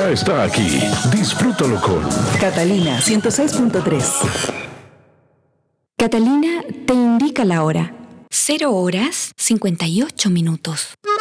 ya está aquí. Disfrútalo con Catalina 106.3. Catalina te indica la hora. 0 horas 58 minutos.